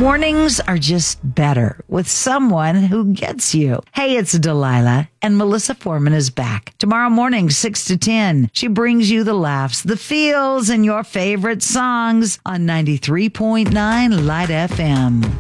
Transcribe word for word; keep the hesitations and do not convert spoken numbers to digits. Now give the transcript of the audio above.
Mornings are just better with someone who gets you. Hey, it's Delilah, and Melissa Foreman is back. Tomorrow morning, six to ten. She brings you the laughs, the feels, and your favorite songs on ninety-three point nine Light F M.